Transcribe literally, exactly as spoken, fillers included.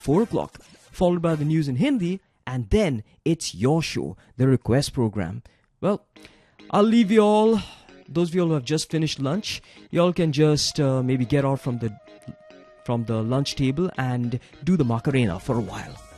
four o'clock, followed by the news in Hindi, and then it's your show, the request program. Well, I'll leave you all. Those of you all who have just finished lunch, you all can just uh, maybe get out from the from the lunch table and do the Macarena for a while.